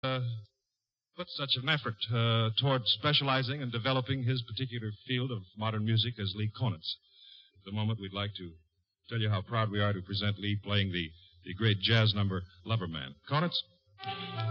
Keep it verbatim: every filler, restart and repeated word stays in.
uh, put such an effort uh, toward specializing and developing his particular field of modern music as Lee Konitz. At the moment, we'd like to tell you how proud we are to present Lee playing the, the great jazz number, Lover Man. Konitz?